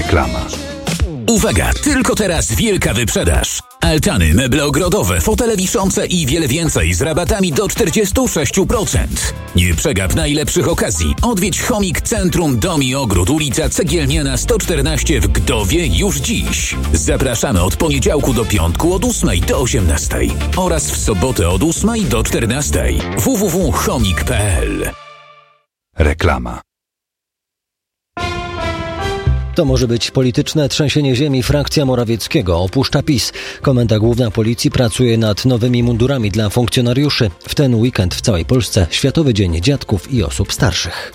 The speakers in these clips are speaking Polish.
Reklama. Uwaga, tylko teraz wielka wyprzedaż. Altany, meble ogrodowe, fotele wiszące i wiele więcej z rabatami do 46%. Nie przegap najlepszych okazji. Odwiedź Chomik Centrum Dom i Ogród, ulica Cegielniana 114 w Gdowie już dziś. Zapraszamy od poniedziałku do piątku od 8 do 18 oraz w sobotę od 8 do 14. www.chomik.pl. Reklama. To może być polityczne trzęsienie ziemi. Frakcja Morawieckiego opuszcza PiS. Komenda Główna Policji pracuje nad nowymi mundurami dla funkcjonariuszy. W ten weekend w całej Polsce Światowy Dzień Dziadków i Osób Starszych.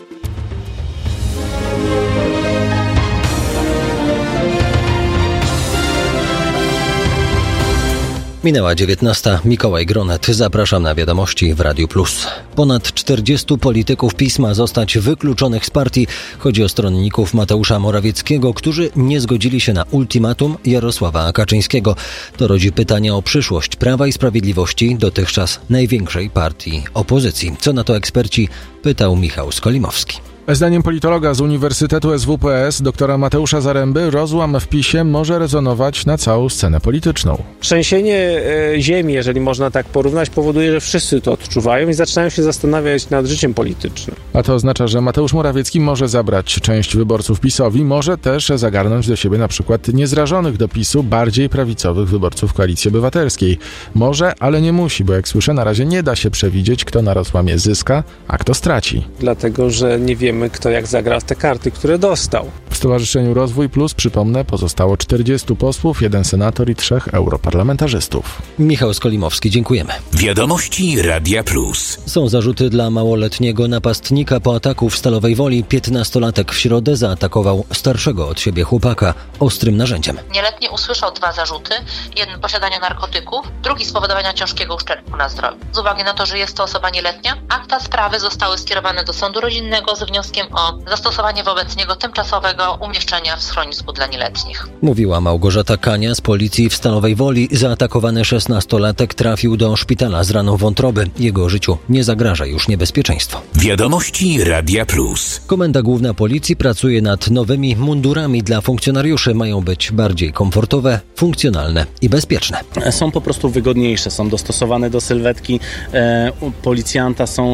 Minęła 19. Mikołaj Gronet. Zapraszam na wiadomości w Radiu Plus. Ponad 40 polityków PiS ma zostać wykluczonych z partii. Chodzi o stronników Mateusza Morawieckiego, którzy nie zgodzili się na ultimatum Jarosława Kaczyńskiego. To rodzi pytania o przyszłość Prawa i Sprawiedliwości, dotychczas największej partii opozycji. Co na to eksperci? Pytał Michał Skolimowski. Zdaniem politologa z Uniwersytetu SWPS, doktora Mateusza Zaręby, rozłam w PiS-ie może rezonować na całą scenę polityczną. Trzęsienie ziemi, jeżeli można tak porównać, powoduje, że wszyscy to odczuwają i zaczynają się zastanawiać nad życiem politycznym. A to oznacza, że Mateusz Morawiecki może zabrać część wyborców PiS-owi, może też zagarnąć do siebie na przykład niezrażonych do PiS-u, bardziej prawicowych wyborców Koalicji Obywatelskiej. Może, ale nie musi, bo jak słyszę, na razie nie da się przewidzieć, kto na rozłamie zyska, a kto straci. Dlatego, że nie wiemy, kto jak zagra w te karty, które dostał. W Stowarzyszeniu Rozwój Plus, przypomnę, pozostało 40 posłów, 1 senator i 3 europarlamentarzystów. Michał Skolimowski, dziękujemy. Wiadomości Radia Plus. Są zarzuty dla małoletniego napastnika po ataku w Stalowej Woli. 15-latek w środę zaatakował starszego od siebie chłopaka ostrym narzędziem. Nieletni usłyszał 2 zarzuty. Jeden posiadania narkotyków, drugi spowodowania ciężkiego uszczerbku na zdrowiu. Z uwagi na to, że jest to osoba nieletnia, akta sprawy zostały skierowane do sądu rodzinnego ze wnioskiem o zastosowanie wobec niego tymczasowego umieszczenia w schronisku dla nieletnich. Mówiła Małgorzata Kania z policji w Stalowej Woli. Zaatakowany 16-latek trafił do szpitala z raną wątroby. Jego życiu nie zagraża już niebezpieczeństwo. Wiadomości Radia Plus. Komenda Główna Policji pracuje nad nowymi mundurami dla funkcjonariuszy. Mają być bardziej komfortowe, funkcjonalne i bezpieczne. Są po prostu wygodniejsze, są dostosowane do sylwetki policjanta, są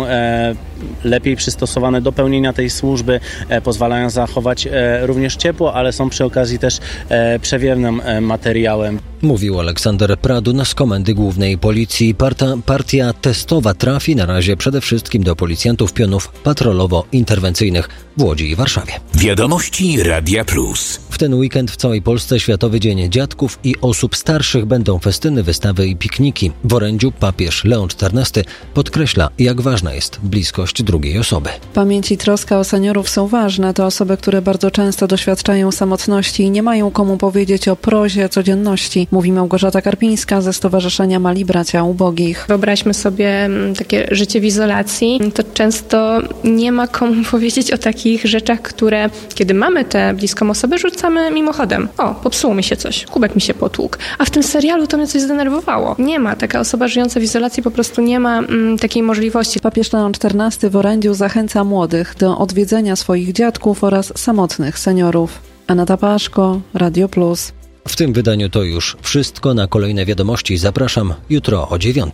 lepiej przystosowane do pełnienia tej służby, pozwalają zachować również ciepło, ale są przy okazji też przewiewnym materiałem. Mówił Aleksander Pradun z Komendy Głównej Policji. Partia testowa trafi na razie przede wszystkim do policjantów pionów patrolowo-interwencyjnych w Łodzi i Warszawie. Wiadomości Radia Plus. W ten weekend w całej Polsce Światowy Dzień Dziadków i Osób Starszych. Będą festyny, wystawy i pikniki. W orędziu papież Leon XIV podkreśla, jak ważna jest bliskość drugiej osoby. Pamięć i troska o seniorów są ważne. To osoby, które bardzo często doświadczają samotności i nie mają komu powiedzieć o prozie codzienności, mówi Małgorzata Karpińska ze Stowarzyszenia Mali Bracia Ubogich. Wyobraźmy sobie takie życie w izolacji. To często nie ma komu powiedzieć o takich rzeczach, które, kiedy mamy tę bliską osobę, rzucamy mimochodem. O, popsuło mi się coś, kubek mi się potłukł. A w tym serialu to mnie coś zdenerwowało. Nie ma. Taka osoba żyjąca w izolacji po prostu nie ma takiej możliwości. Papież Leon XIV w orędziu zachęca młodych do odwiedzenia swoich dziadków oraz samotnych seniorów. Aneta Paszko, Radio Plus. W tym wydaniu to już wszystko. Na kolejne wiadomości zapraszam jutro o 9:00.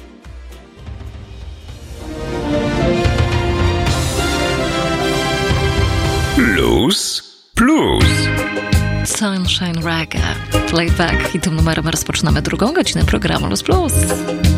Plus Plus. Sunshine Reggae. Playback. I tym numerem rozpoczynamy drugą godzinę programu Plus Plus.